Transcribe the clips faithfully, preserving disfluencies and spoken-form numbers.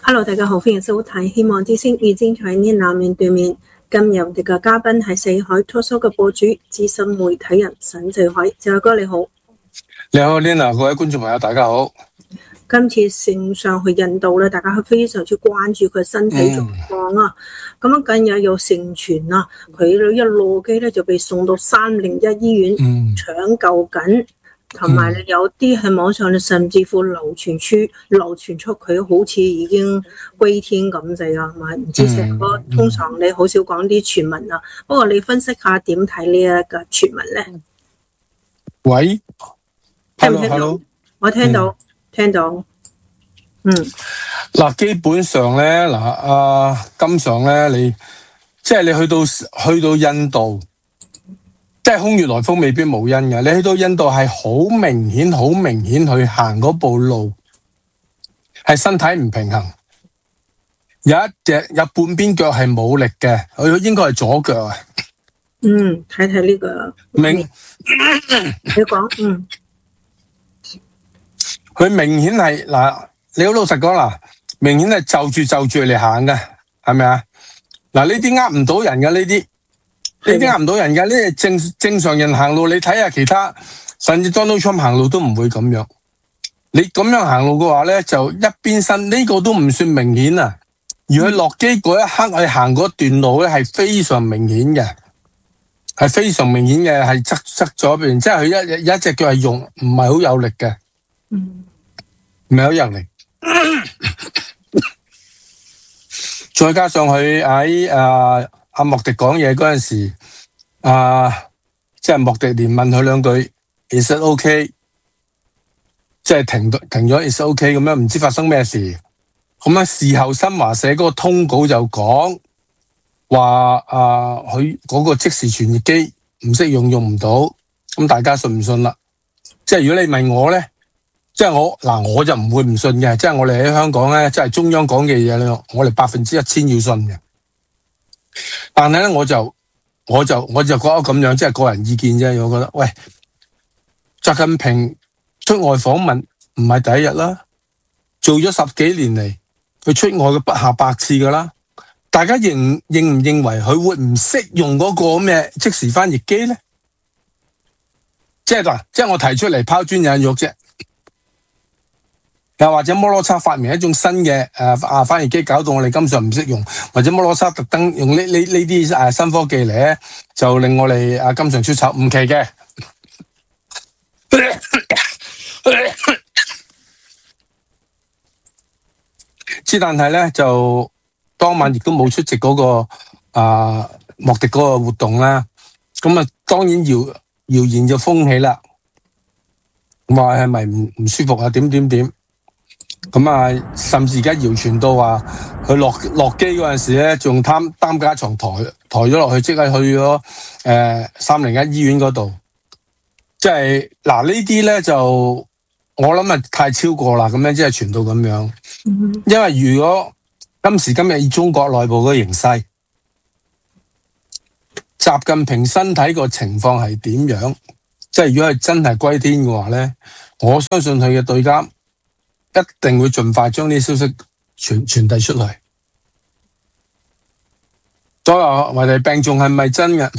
Hello， 大家好，歡迎收睇希望之聲與精彩呢南面對面。今日我哋嘅嘉賓係四海 Talkshow 嘅播主、資深媒體人沈志海，志海哥你好。 你好 Lena， 各位觀眾朋友大家好。 今次乘上去印度咧，大家係非常之關注佢身體狀況啊。咁樣、嗯、近日有盛傳啊，佢一落機咧就被送到三零一醫院、嗯、搶救緊。同埋咧，有啲喺網上咧，甚至乎流傳出流傳出佢好似已經歸天咁滯啊！咪唔知成個、嗯、通常你好少講啲傳聞啊，不過你分析下點睇呢一個傳聞咧？ 喂， 聽唔聽到？Hello? 我聽到，嗯、聽到。嗯， 嗱，基本上咧，嗱，阿金常咧，你即係你去到去到印度。即係空穴來風未必冇因嘅，你去到印度係好明顯、好明顯去行嗰步路，係身體唔平衡，有一隻有半邊腳係冇力嘅，佢應該係左腳啊。 嗯，睇睇呢個明， 你講，嗯， 佢明顯係嗱，你好老實講啦，明顯係就住就住嚟行嘅，係咪啊？嗱，呢啲呃唔到人嘅呢啲。你啲呃唔到人㗎，呢係正正常人行路，你睇下其他，甚至 Donald Trump 行路都唔會咁樣。你咁樣行路嘅話咧，就一邊身，呢個都唔算明顯啊。而佢落機嗰一刻，佢行嗰段路咧係非常明顯嘅，係非常明顯嘅，係側側咗邊，即係佢一有一隻腳係用唔係好有力嘅， 嗯， 唔係好有力。再加上佢喺誒。阿莫迪講嘢嗰陣時，啊，即係莫迪連問佢兩句 ，Is it OK？ 即係停停咗 ，Is it OK？ 咁樣唔知發生咩事。咁樣事後新華社嗰個通稿就講話，啊，佢嗰個即時傳譯機唔識用，用唔到。咁大家信唔信啦？即係如果你問我咧，即係我嗱，我就唔會唔信嘅。即係我哋喺香港咧，即係中央講嘅嘢咧，我哋百分之一千要信嘅。但係咧，我就我就我就覺得咁樣，即係個人意見啫。我覺得，喂，習近平出外訪問唔係第一日啦，做咗十幾年嚟，佢出外嘅不下百次噶啦。大家認認唔認為佢會唔識用嗰個咩即時翻譯機咧？即係嗱，即係我提出嚟拋磚引玉啫。又或者摩羅差發明一種新嘅誒啊翻譯機，搞到我哋根本上唔識用，或者摩羅差特登用呢呢呢啲誒新科技嚟咧，就令我哋啊金常出醜，唔奇嘅。之但係咧，就當晚亦都冇出席嗰、那個啊莫迪嗰個活動啦。咁啊，當然謠謠言就風起啦，話係咪唔唔舒服啊？點點點。咁啊，甚至而家謠傳到話，佢落落機嗰陣時咧，仲擔擔架床抬抬咗落去，即係去咗誒三零一醫院嗰度。即係嗱呢啲咧就我諗啊太超過啦，咁樣即係傳到咁樣。嗯、因為如果今時今日以中國內部嘅形勢，習近平身體個情況係點樣？即係如果係真係歸天嘅話咧，我相信佢嘅對家一定會盡快將呢啲消息傳傳遞出嚟。再話我哋病重係咪真嘅？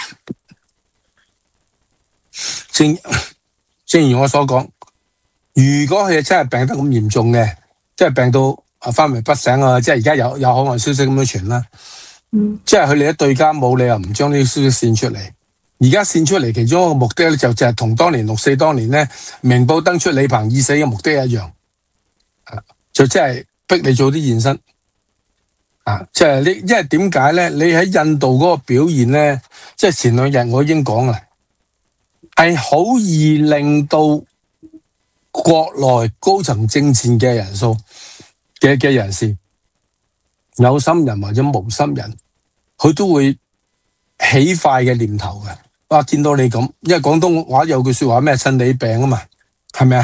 正正如我所講，如果佢真係病得咁嚴重嘅，即係病到啊昏迷不醒啊，即係而家有有海外消息咁樣傳啦。嗯，即係佢哋一對家冇理由唔將呢啲消息傳出嚟。而家傳出嚟其中一個目的咧，就就係同當年六四當年咧，明報登出李鵬已死嘅目的一樣。就即係逼你做啲現身啊！即係你，因為點解咧？你喺印度嗰個表現咧，即係前兩日我已經講啦，係好易令到國內高層政治嘅人數嘅嘅人士，有心人或者無心人，佢都會起快嘅念頭嘅。哇！見到你咁，因為廣東話有句說話咩？趁你病啊嘛，係咪啊？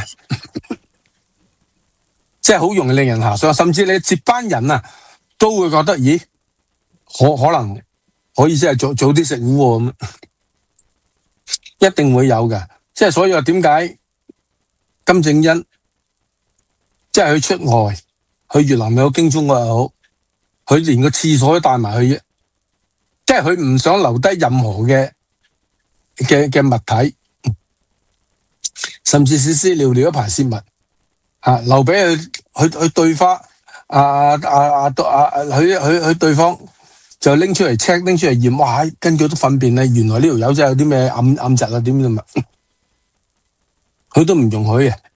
即係好容易令人遐想，甚至你接班人啊，都會覺得，咦，可可能可以即係早早啲食糊咁，一定會有嘅。即係所以話點解金正恩即係佢出外去越南又好，經中國又好，佢連個廁所都帶埋去，即係佢唔想留低任何嘅嘅嘅物體，甚至屎屎尿尿都排泄物啊，留俾佢去去對方啊啊啊啊佢佢佢對方就拎出嚟 check 拎出嚟驗，哇！根據都糞便咧，原來呢條友真係有啲咩暗暗疾啊點點啊，佢都唔容許嘅。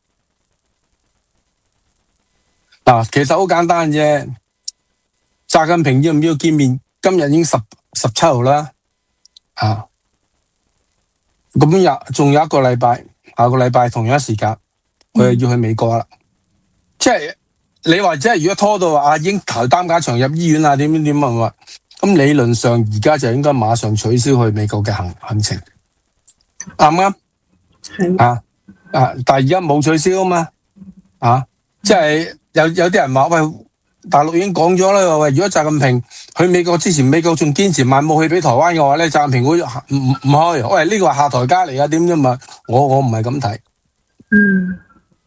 嗱，其實好簡單啫。習近平要唔要見面？今日已經十十七號啦，啊，咁日仲有一個禮拜，下個禮拜同樣時間，佢又要去美國啦。嗯、即係你話，即係如果拖到啊，已經頭擔架床入醫院啊，點點點啊，咁理論上而家就應該馬上取消去美國嘅行行程，啱唔啱？係啊啊！但係而家冇取消啊嘛，啊，即係有有啲人話喂。大陸已經講咗啦，喂，如果習近平去美國之前，美國仲堅持賣武器俾台灣嘅話咧，習近平會唔唔唔開？喂，呢個係下台階嚟啊？點啫嘛？我我唔係咁睇。嗯，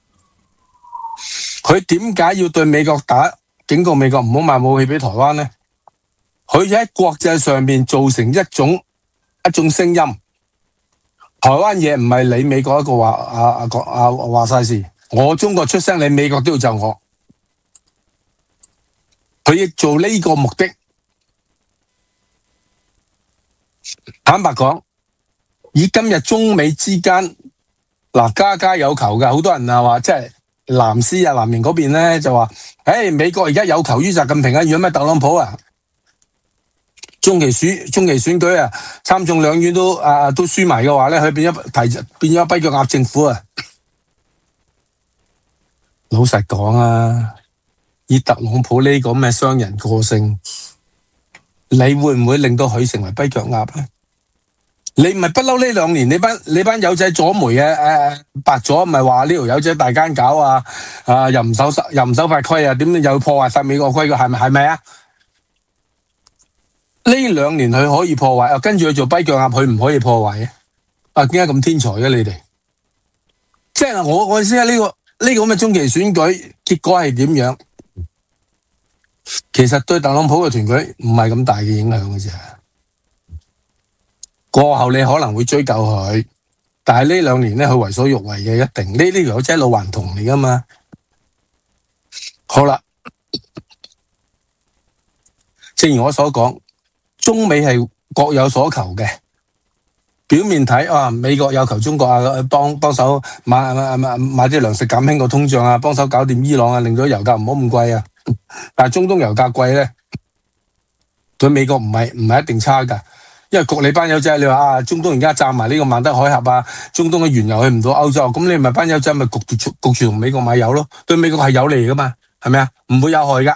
佢點解要對美國打警告美國唔好賣武器俾台灣咧？佢喺國際上面造成一種一種聲音，台灣嘢唔係你美國一個話啊啊講啊話晒事，我中國出聲，你美國都要就我。佢要做呢個目的，坦白講，以今日中美之間嗱家家有求嘅，好多人啊話，即係藍絲啊藍營嗰邊咧就話，誒美國而家有求於習近平啊，如果咩特朗普啊，中期選中期選舉啊，參眾兩院都啊都輸埋嘅話咧，佢變咗提變咗跛腳鴨政府啊！老實講啊。以特朗普呢個咩商人個性，你會唔會令到佢成為跛腳鴨咧？你唔係不嬲呢兩年，你班你班友仔左媒啊誒白咗，咪話呢條友仔大奸搞啊啊又唔守又唔守法規啊，點又破壞晒美國規矩，係咪係咪啊？呢兩年佢可以破壞，啊跟住佢做跛腳鴨，佢唔可以破壞嘅？啊點解咁天才嘅你哋？即係我我意思係呢個呢個咁嘅中期選舉結果係點樣？其實對特朗普嘅團隊唔係咁大嘅影響嘅啫，過後你可能會追究佢，但係呢兩年咧佢為所欲為嘅一定，呢呢條友仔老頑童嚟噶嘛。好啦，正如我所講，中美係各有所求嘅。表面睇啊，美國有求中國啊，幫幫手買買買買啲糧食減輕個通脹啊，幫手搞掂伊朗啊，令到油價唔好咁貴啊。但係中東油價貴咧，對美國唔係唔係一定差噶，因為焗你班友仔，你話啊，中東而家站埋呢個曼德海峽啊，中東嘅原油去唔到歐洲，咁你咪班友仔咪焗住焗住同美國買油咯，對美國係有利噶嘛，係咪啊？唔會有害噶，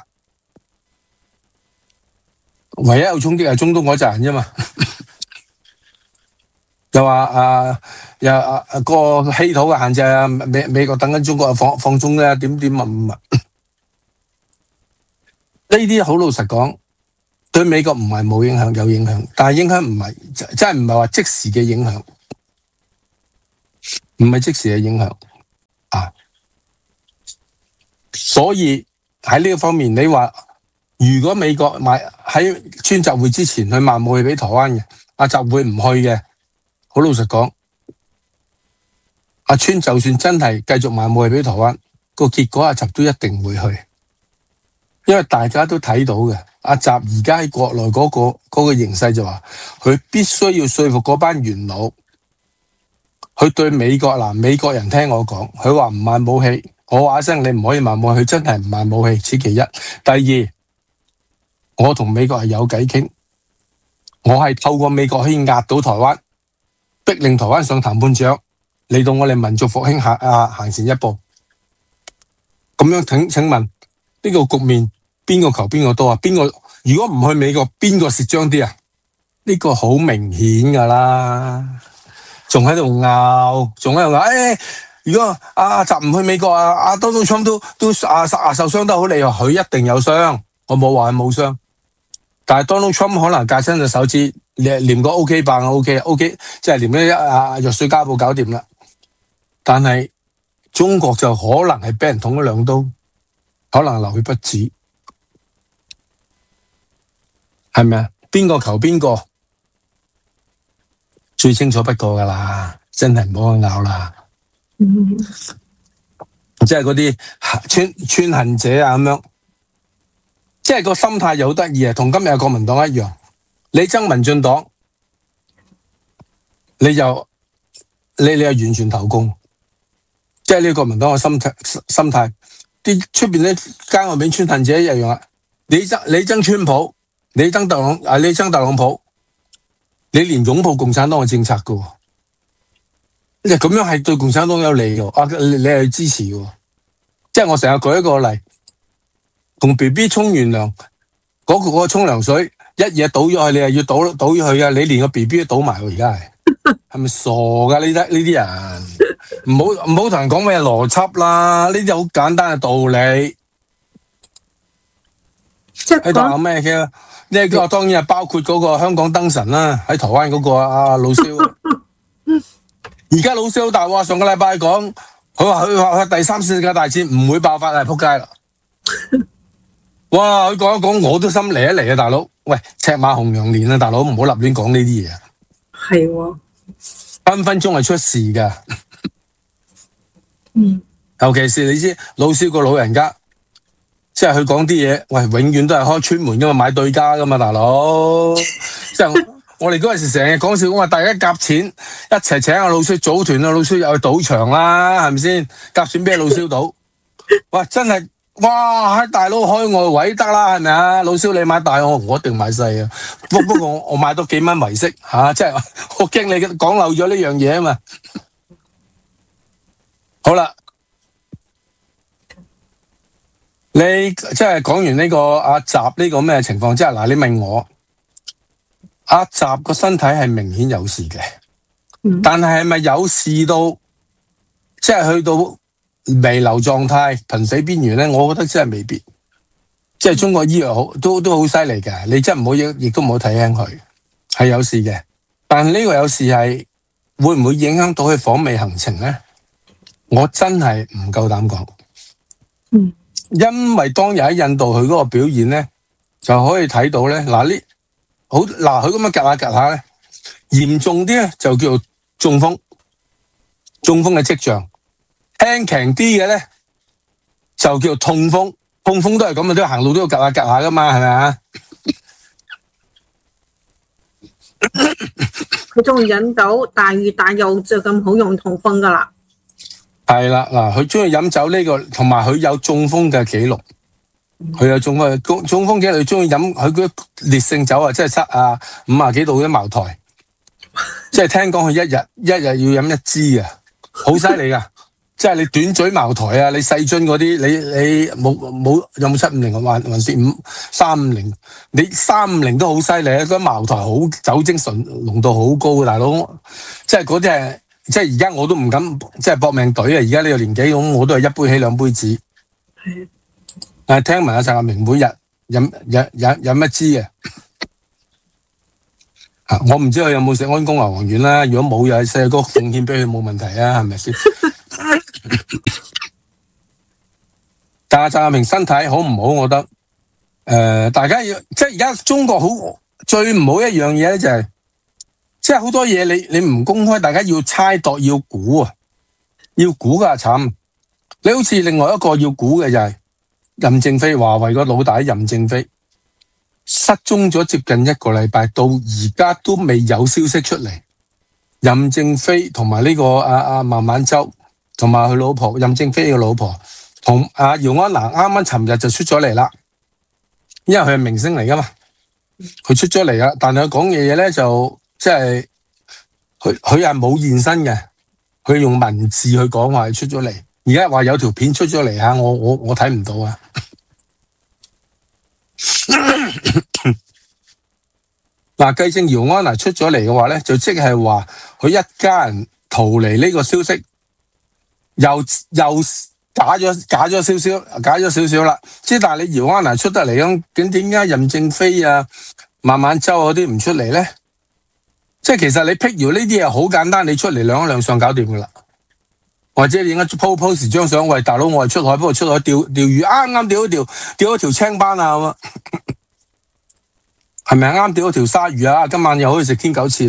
唯一有衝擊係中東嗰陣人啫嘛。又話啊，又啊個稀土嘅限制啊，美美國等緊中國放放鬆咧，點點啊唔啊？呢啲好老實講，對美國唔係冇影響，有影響，但係影響唔係真係唔係話即時嘅影響，唔係即時嘅影響啊。所以喺呢個方面，你話如果美國買喺川習會之前去賣武器俾台灣嘅，阿習會唔去嘅？好老實講，阿川就算真係繼續賣武器俾台灣，個結果阿習都一定會去。因為大家都睇到嘅，阿習而家喺國內嗰個嗰個形勢就話，佢必須要說服嗰班元老，佢對美國嗱美國人聽我講，佢話唔賣武器，我話一聲你唔可以賣武器，佢真係唔賣武器，此其一。第二，我同美國係有偈傾，我係透過美國可以壓到台灣，逼令台灣上談判桌，嚟到我哋民族復興行啊行前一步。咁樣請請問呢個局面？邊個求邊個多啊？邊個如果唔去美國，邊個蝕章啲啊？呢個好明顯噶啦，仲喺度拗，仲喺度拗。誒，如果阿習唔去美國啊，阿 Donald Trump 都都啊啊受傷得好厲害，佢一定有傷，我冇話佢冇傷。但係 Donald Trump 可能隔親隻手指，連連個 OK 棒 OK OK， 即係連嗰啲啊藥水膠布搞掂啦。但係中國就可能係俾人捅咗兩刀。 可能流血不止，係咪啊？邊個求邊個最清楚不過噶啦，真係唔好去拗啦。 嗯， 即係嗰啲穿穿行者啊咁樣，即係個心態又好得意啊，同今日嘅國民黨一樣。你憎民進黨，你就你你又完全投共，即係呢個國民黨嘅心態心態。啲出邊咧街外面穿行者一樣啊，你憎你憎川普，你憎特朗啊，你憎特朗普，你連擁抱共產黨嘅政策噶，你咁樣係對共產黨有利嘅，啊你你係支持嘅，即係我成日舉一個例，同 B B 沖完涼，嗰個嗰個沖涼水一嘢倒咗去，你又要倒倒咗去啊，你連個 B B 都倒埋喎，而家係係咪傻噶？呢啲呢啲人唔好唔好同人講咩邏輯啦，呢啲好簡單嘅道理。 即係喺度有咩嘅？呢個當然係包括嗰個香港燈神啦，喺台灣嗰個阿老蕭。而家老蕭好大鑊，上個禮拜講，佢話佢話佢第三次世界大戰唔會爆發啊，撲街啦！哇！佢講一講，我都心嚟一嚟啊，大佬。喂，赤馬紅羊年啊，大佬唔好立亂講呢啲嘢啊。 係喎， 分分鐘係出事噶。 嗯， 尤其是你知老蕭個老人家。即係佢講啲嘢，喂，永遠都係開村門噶嘛，買對家噶嘛，大佬。即係我哋嗰陣時成日講笑，我話大家夾錢一齊請阿老蕭組團啊，老蕭又去賭場啦，係咪先？夾錢俾老蕭賭，哇，真係哇，喺大佬開外圍得啦，係咪啊？老蕭你買大我，我一定買細啊。不不過我我買多幾蚊為息吓，即係我驚你講漏咗呢樣嘢啊嘛。好啦。你即係講完呢個阿習呢個咩情況，即係嗱，你問我阿習個身體係明顯有事嘅， 嗯、 但係係咪有事到即係去到彌留狀態、瀕死邊緣咧？我覺得真係未必。即係中國醫藥好都都好犀利嘅，你真係唔好亦都唔好睇輕佢，係有事嘅。但係呢個有事係會唔會影響到佢訪美行程咧？我真係唔夠膽講。 嗯。 因為當日喺印度佢嗰個表現咧，就可以睇到咧，嗱呢好嗱佢咁樣夾下夾下咧，嚴重啲咧就叫做中風，中風嘅跡象；輕強啲嘅咧就叫做痛風，痛風都係咁啊，都行路都要夾下夾下噶嘛，係咪啊？ 佢中意飲酒，大魚大肉就咁好容易痛風噶啦。 係啦，嗱，佢中意飲酒呢個，同埋佢有中風嘅記錄，佢有中風，中中風記錄，佢中意飲佢嗰烈性酒啊，即係七啊五啊幾度嘅茅台，即係聽講佢一日一日要飲一支啊，好犀利噶，即係你短嘴茅台啊，你細樽嗰啲，你你冇冇有冇七五零啊，還還是五三五零，你三五零都好犀利啊，嗰茅台好酒精純濃度好高啊，大佬，即係嗰啲係。即係而家我都唔敢，即係搏命懟啊！而家呢個年紀咁，我都係一杯起兩杯止。係。但係聽聞阿習近平每日飲飲飲飲一支嘅。啊！我唔知佢有冇食安宮牛黃丸啦。如果冇，又係細個奉獻俾佢冇問題啊，係咪先？但係習近平身體好唔好？我覺得誒、呃，大家要即係而家中國好最唔好一樣嘢咧，就係。即係好多嘢你你唔公開，大家要猜度要估啊，要估噶慘。你好似另外一個要估嘅就係任正非，華為個老大任正非失蹤咗接近一個禮拜，到而家都未有消息出嚟。任正非同埋呢個阿阿孟晚舟同埋佢老婆任正非嘅老婆同阿姚安娜啱啱尋日就出咗嚟啦，因為佢係明星嚟噶嘛，佢出咗嚟啦，但係佢講嘅嘢咧就。即係佢佢係冇現身嘅，佢用文字去講話出咗嚟。而家話有條片出咗嚟吓，我我我睇唔到啊。嗱，計正姚安娜出咗嚟嘅話咧，就即係話佢一家人逃離呢個消息，又又假咗假咗少少，假咗少少啦。即係但係你姚安娜出得嚟咁，咁點解任正非啊、孟晚舟嗰啲唔出嚟咧？即係其實你辟謠呢啲嘢好簡單，你出嚟兩兩上搞掂噶啦。 或者你應該 po po 時張相，喂大佬，我係出海，不過出海釣釣魚，啱啱釣咗條釣咗條青斑啊咁啊，係咪啱釣咗條鯊魚啊？今晚又可以食天九翅。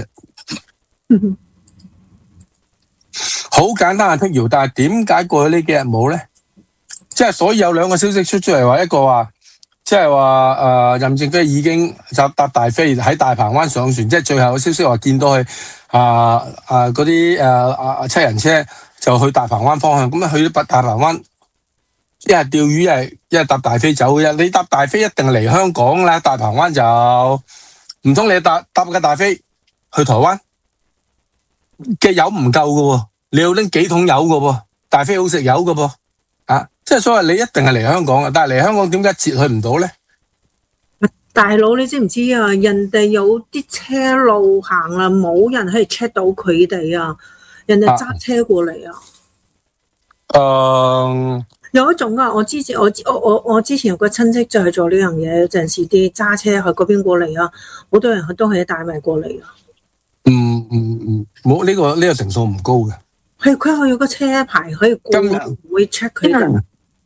好簡單嘅辟謠，但係點解過去呢幾日冇咧？即係所以有兩個消息出出嚟，話一個話，即係話誒任正非已經搭搭大飛喺大鵬灣上船，即係最後嘅消息話見到佢啊啊嗰啲誒啊七人車就去大鵬灣方向，咁啊去咗大鵬灣，一係釣魚，一係一係搭大飛走嘅。你搭大飛一定嚟香港啦，大鵬灣就唔通你搭搭嘅大飛去台灣嘅油唔夠㗎喎，你要拎幾桶油㗎喎，大飛好食油㗎噃。啊！即係所謂你一定係嚟香港嘅，但係嚟香港點解截去唔到咧？ 大佬，你知唔知啊？人哋有啲車路行啦，冇人可以 check 到佢哋啊！人哋揸車過嚟啊！ 誒、呃， 有一種啊，我之前我我我我之前有個親戚就係做呢樣嘢，有陣時啲揸車去嗰邊過嚟啊，好多人都係帶埋過嚟啊。 嗯嗯嗯，冇呢、這個呢、這個成數唔高嘅。 係佢係有個車牌可以過，唔會 check 佢嘅。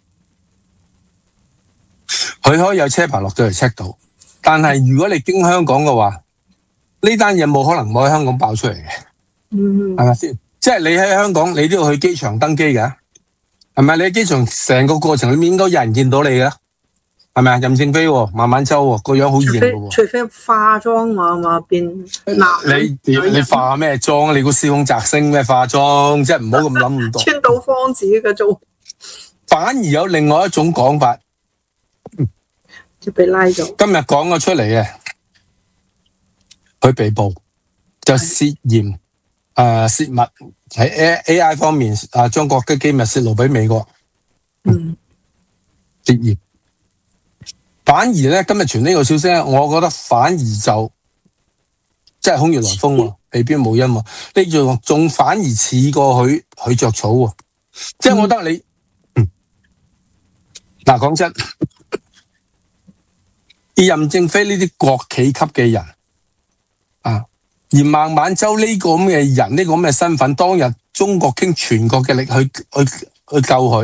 佢可以有車牌落咗嚟 check 到，但係如果你經香港嘅話，呢單嘢冇可能冇喺香港爆出嚟嘅， 嗯， 係咪先？即係你喺香港，你都要去機場登機嘅，係咪？你喺機場成個過程裏面應該有人見到你嘅，係咪啊？任正非、孟晚舟個樣好型嘅喎， 除非化妝嘛嘛變男， 你你你化咩妝？你估司空澤星咩化妝？即係唔好咁諗咁多。 川島芳子嘅做， 反而有另外一種講法。 就被拉咗。 今日講咗出嚟嘅，佢被捕就涉嫌誒洩密喺 A I 方面啊，將國家機密泄露俾美國。 嗯， 涉嫌。反而咧，今日傳呢個消息咧，我覺得反而就即係空穴來風喎，被邊冇因喎。呢仲仲反而似過佢佢著草喎。即係我覺得你嗱講、嗯、真。而任正非呢啲國企級嘅人啊，而孟晚舟呢個咁嘅人，呢、這個咁嘅身份，當日中國傾全國嘅力去去去救佢，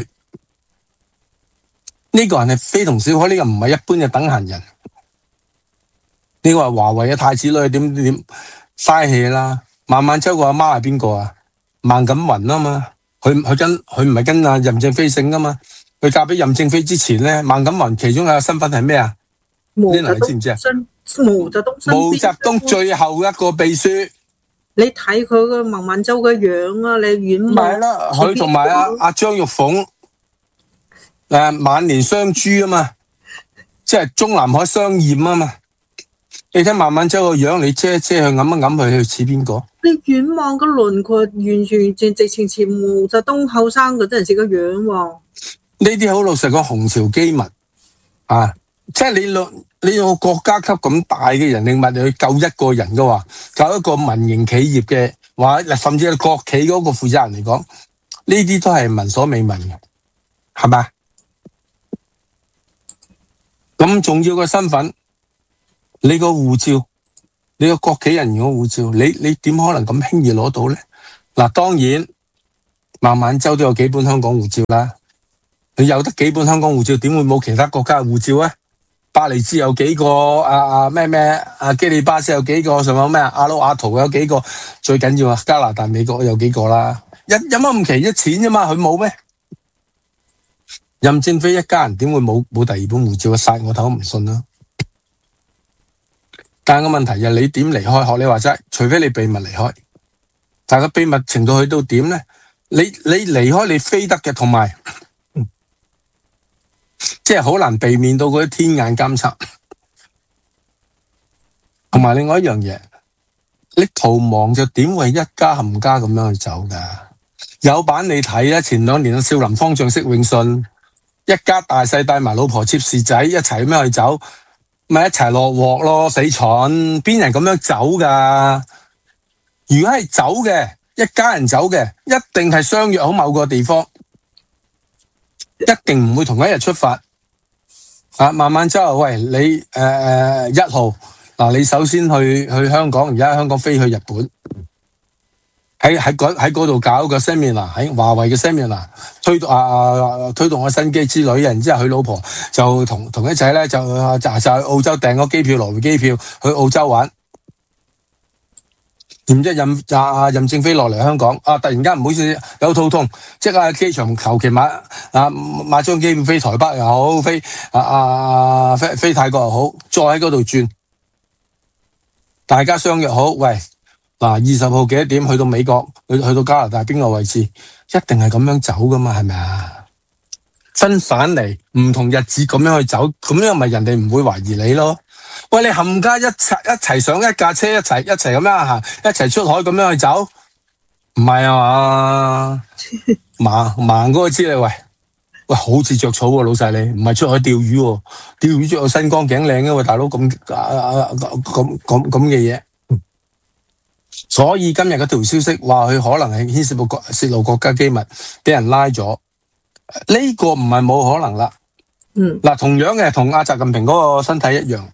呢、這個人係非同小可，呢、這個唔係一般嘅等閒人。你話華為嘅太子女點點嘥氣啦？孟晚舟個阿媽係邊個啊？孟錦雲啊嘛，佢佢跟佢唔係跟阿任正非姓噶嘛？佢嫁俾任正非之前咧，孟錦雲其中一個身份係咩啊？呢輪你知唔知啊？ 毛澤東， 毛澤東最後一個秘書。 你睇佢個孟晚舟嘅樣啊，你遠望。 咪啦，佢同埋阿阿張玉鳳誒晚年雙珠啊嘛，即係中南海雙艷啊嘛。你睇孟晚舟個樣，你遮遮去揞一揞佢，佢似邊個？ 你遠望個輪廓，完全正直情似毛澤東後生嗰陣時個樣喎。 呢啲好老實講，紅潮機密啊！即係你兩你用個國家級咁大嘅人力物力去救一個人嘅話，救一個民營企業嘅話，甚至係國企嗰個負責人嚟講，呢啲都係聞所未聞嘅，係咪？咁重要嘅身份，你個護照，你個國企人員嘅護照，你你點可能咁輕易攞到咧？嗱，當然孟晚舟都有幾本香港護照啦，你有得幾本香港護照，點會冇其他國家嘅護照啊？巴黎茲有幾個啊啊咩咩啊基里巴斯有幾個，仲有咩阿魯阿圖有幾個，最緊要啊加拿大美國有幾個啦，有有乜咁奇一錢啫嘛，佢冇咩？任正非一家人點會冇冇第二本護照啊？殺我頭唔信啦！但係個問題就係你點離開？學你話齋，除非你秘密離開，但係個秘密程度去到點咧？你你離開你飛得嘅，同埋。即係好難避免到嗰啲天眼監測，同埋另外一樣嘢，你逃亡就點會一家冚家咁樣去走噶？有版你睇啦，前兩年嘅少林方丈釋永信，一家大細帶埋老婆妾侍仔一齊咁樣去走，咪一齊落鑊咯，死蠢！邊人咁樣走噶？如果係走嘅，一家人走嘅，一定係相約好某個地方，一定唔會同一日出發。啊，孟晚舟，喂，你誒誒一號嗱，你首先去去香港，而家香港飛去日本， 喺喺嗰喺嗰度搞個 seminar， 喺華為嘅 seminar 推動啊啊推動個新機之類，然之後佢老婆就同同一仔咧就就就去澳洲訂個機票，來回機票去澳洲玩。然之後任啊任正非落嚟香港，啊突然間唔好意思有肚痛，即係喺機場求其買啊買張機票飛台北又好，飛啊啊飛飛泰國又好，再喺嗰度轉，大家相約好，喂嗱二十號幾多點去到美國，去去到加拿大邊個位置，一定係咁樣走噶嘛，係咪啊？分散嚟唔同日子咁樣去走，咁樣咪人哋唔會懷疑你咯。喂，你冚家一齊一齊上一架車，一齊一齊咁樣行，一齊出海咁樣去走，唔係啊嘛？盲盲嗰個知你喂喂，好似着草喎，老細你唔係出海釣魚喎，釣魚着個身光頸靚嘅喎，大佬咁啊咁咁咁嘅嘢。所以今日嗰條消息話佢可能係牽涉到國泄露國家機密，俾人拉咗，呢個唔係冇可能啦。 嗯， 嗱，同樣嘅同阿習近平嗰個身體一樣。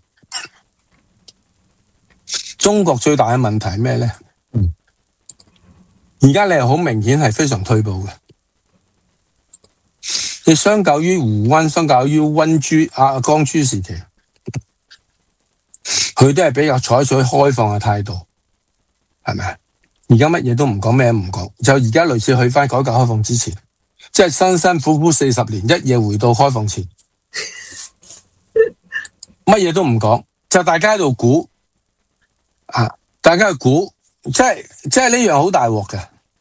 中國最大嘅問題係咩咧？嗯，而家你係好明顯係非常退步嘅。你相較於胡溫，相較於溫朱啊江朱時期，佢都係比較採取開放嘅態度，係咪啊？而家乜嘢都唔講，咩都唔講，就而家類似去翻改革開放之前，即係辛辛苦苦四十年，一夜回到開放前，乜嘢都唔講，就大家喺度估。啊！大家去估，即係即係呢樣好大鑊嘅，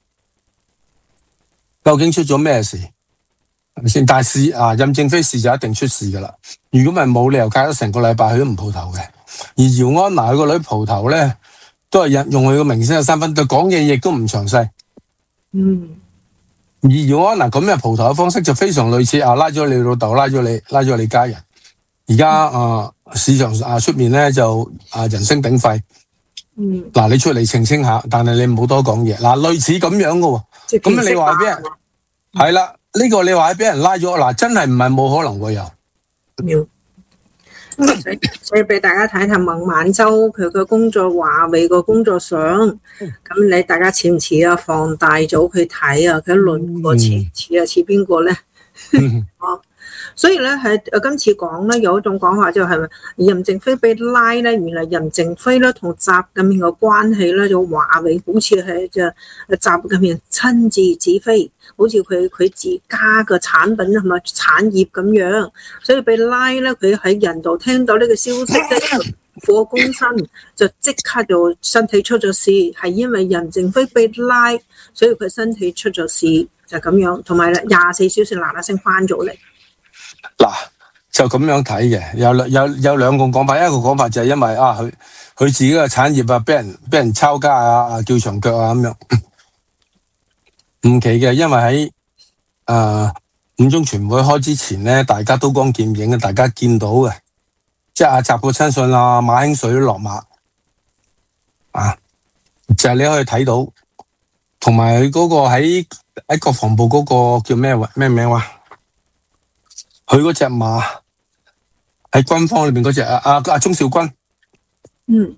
究竟出咗咩事？係咪先？但係事啊，任正非事就一定出事噶啦。如果唔係冇理由隔咗成個禮拜佢都唔蒲頭嘅。而姚安娜佢個女蒲頭咧，都係引用佢個明星嘅身份，對講嘢亦都唔詳細。 嗯。 而姚安娜咁嘅蒲頭嘅方式就非常類似啊，拉咗你老豆，拉咗你，拉咗你家人。而家啊市場啊出面咧就啊人聲鼎沸。 嗯， 嗱，你出嚟澄清下，但係你唔好多講嘢。嗱，類似咁樣嘅喎，咁你話俾人係啦，呢個你話俾人拉咗，嗱，真係唔係冇可能會有。 咁所以所以俾大家睇睇孟晚舟佢嘅工作，華為個工作相，咁你大家似唔似啊？放大咗佢睇啊，佢輪廓似似啊，似邊個咧？哦。所以咧喺今次講咧有一種講法就係任正非被拉咧，原來任正非咧同習近平嘅關係咧，就華為好似係就習近平親自指揮，好似佢佢自家嘅產品係咪產業咁樣，所以被拉咧，佢喺人度聽到呢個消息咧，火攻身就即刻就身體出咗事，係因為任正非被拉，所以佢身體出咗事就咁樣，同埋廿四小時嗱嗱聲翻咗嚟。 嗱，就咁樣睇嘅，有有有兩個講法，一個講法就係因為啊，佢佢自己嘅產業啊，俾人俾人抄家啊，叫長腳啊咁樣，唔奇嘅，因為喺啊五中全會開之前咧，大家都光劍影嘅，大家見到嘅，即係阿習個親信啊，馬興瑞都落馬啊，就係、是、你可以睇到，同埋佢嗰個喺喺國防部嗰個叫咩咩名話？佢嗰隻馬喺軍方裏邊嗰隻啊啊啊鍾兆軍， 嗯，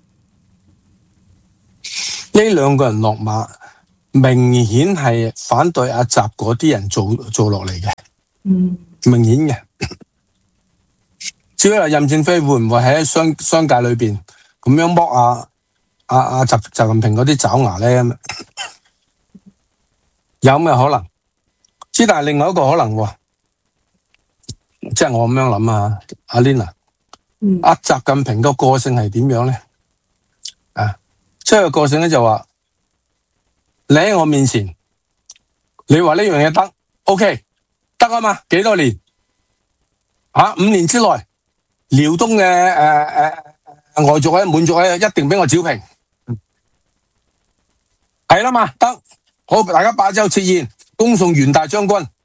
呢兩個人落馬，明顯係反對阿習嗰啲人做做落嚟嘅， 嗯， 明顯嘅。至於話任正非會唔會喺商商界裏邊咁樣剝阿阿阿習習近平嗰啲爪牙咧？有咩可能？之但係另外一個可能喎。即係我咁樣諗啊，阿 Lina，阿習近平個個性係點樣咧？啊，即係個個性咧就話，你喺我面前，你話呢樣嘢得 ，OK， 得啊嘛，幾多年？啊，五年之內，遼東嘅誒誒外族咧、滿族咧，一定俾我剿平，係啦嘛，得，好，大家擺酒設宴，恭送袁大將軍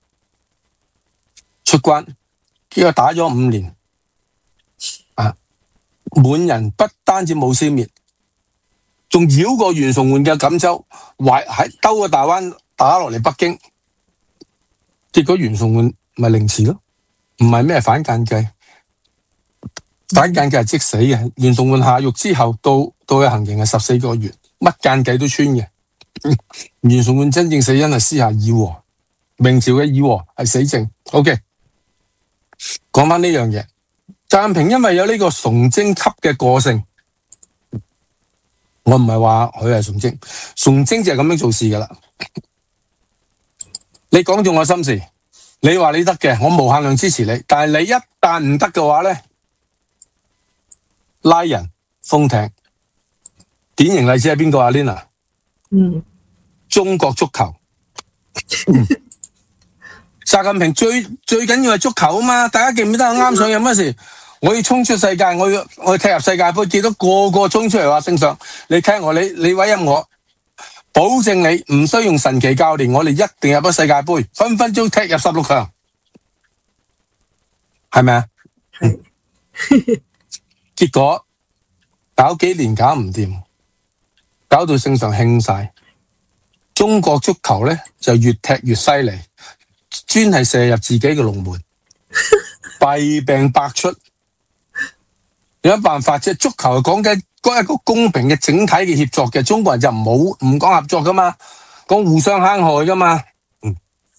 出關。呢個打咗五年，啊！滿人不單止冇消滅，仲繞過袁崇煥嘅錦州，懷喺兜個大灣打落嚟北京，結果袁崇煥咪凌遲咯，唔係咩反間計，反間計係即死嘅。袁崇煥下獄之後到到佢行刑係十四個月，乜間計都穿嘅。 袁崇煥真正死因係私下議和，明朝嘅議和係死症。OK， 講翻呢樣嘢，習近平因為有呢個崇禎級嘅個性，我唔係話佢係崇禎，崇禎就係咁樣做事噶啦。你講中我心事，你話你得嘅，我無限量支持你。但係你一旦唔得嘅話咧，拉人封艇。典型例子係邊個啊 ？Lina， 嗯， 中國足球。嗯、習近平最最緊要係足球啊嘛！大家記唔記得啱上任嗰時，我要衝出世界，我要我要踢入世界盃，見到個個衝出嚟話正上，你聽我，你你委任我。保證你唔需要用神奇教練，我哋一定入咗世界盃，分分鐘踢入十六強，係咪啊？ 係。 結果搞幾年搞唔掂，搞到聖上興晒。中國足球咧就越踢越犀利，專係射入自己嘅龍門，弊病百出。有乜辦法啫？足球係講緊嗰一個公平嘅整體嘅協作嘅，中國人就唔好唔講合作噶嘛，講互相坑害噶嘛。嗯，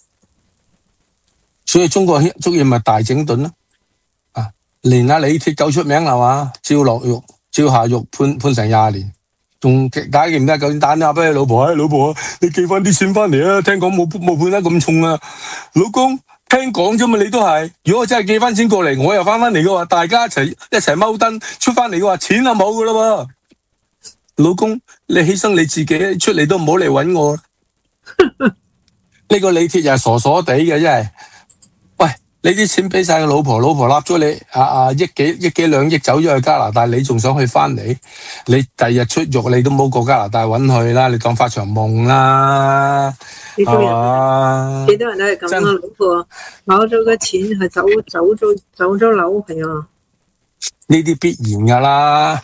所以中國足協咪大整頓咯。啊，連阿李鐵夠出名啦嘛，趙落獄、趙下獄判判成廿年，仲大家記唔記得？究竟打電話俾你老婆，哎，老婆，你寄翻啲錢翻嚟啊！聽講冇冇判得咁重啊，老公。聽講啫嘛，你都係。如果我真係寄翻錢過嚟，我又翻翻嚟嘅話，大家一齊一齊踎燈出翻嚟嘅話，錢就冇噶啦喎。老公，你犧牲你自己出嚟都唔好嚟搵我。呢個李鐵又係傻傻地嘅，真係。喂，你啲錢俾晒個老婆，老婆立咗你啊啊億幾億幾兩億走咗去加拿大，你仲想去翻嚟？你第日出獄你都冇過加拿大搵佢啦，你當發場夢啦。 幾多人？幾多人都係咁啊！老婆攞咗個錢，係走走咗走咗樓，係啊！ 呢啲必然噶啦。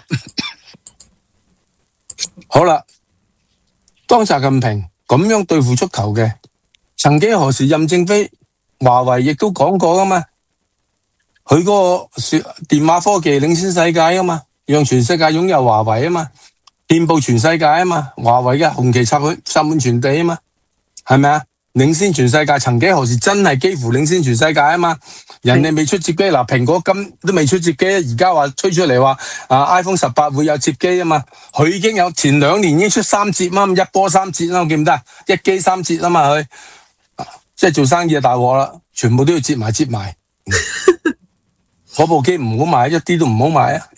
好啦，當習近平咁樣對付足球嘅，曾幾何時任正非、華為亦都講過噶嘛？佢嗰個電話科技領先世界啊嘛，讓全世界擁有華為啊嘛，遍布全世界啊嘛，華為嘅紅旗插滿插滿全地啊嘛。係咪啊？領先全世界，曾幾何時真係幾乎領先全世界啊嘛！人哋未出摺機，嗱，蘋果今都未出摺機，而家話吹出嚟話啊 iPhone 十八會有摺機啊嘛！佢已經有前兩年已經出三摺嘛，一波三摺啦，我記唔得？一機三摺啊嘛，佢即係做生意就大鑊啦，全部都要摺埋摺埋。嗰部機唔好買，一啲都唔好買啊！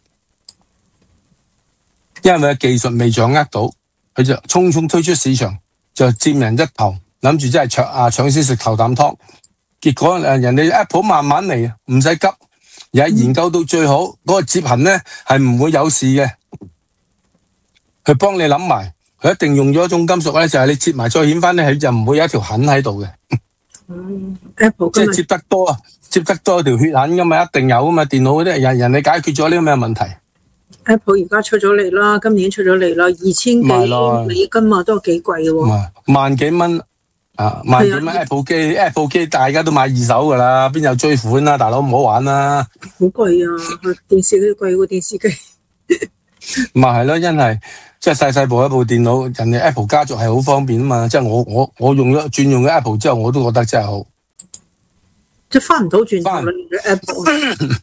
因為技術未掌握到，佢就匆匆推出市場。就佔人一頭，諗住真係搶啊搶先食頭啖湯，結果誒人哋 Apple 慢慢嚟，唔使急，而係研究到最好嗰、嗯、個摺痕咧係唔會有事嘅，佢幫你諗埋，佢一定用咗一種金屬咧，就係、是、你摺埋再顯翻咧，佢就唔會有一條痕喺度嘅。 嗯 Apple 即係摺得多啊，摺得多條血痕噶嘛，一定有噶嘛，電腦嗰啲人人哋解決咗呢個咩問題。 Apple 而家出咗嚟啦，今年出咗嚟啦，二千幾美金啊，都幾貴嘅喎。 萬幾蚊啊，萬幾蚊 Apple 機 ，Apple 機大家都買二手噶啦，邊有追款啊？大佬唔好玩啦！ 好貴啊，電視機貴過電視機。 咪係咯，真係即係細細部一部電腦，人哋 Apple 家族係好方便啊嘛。即係我我我用咗轉用咗 Apple 之後，我都覺得真係好。 即係翻唔到轉頭啦，用咗 Apple。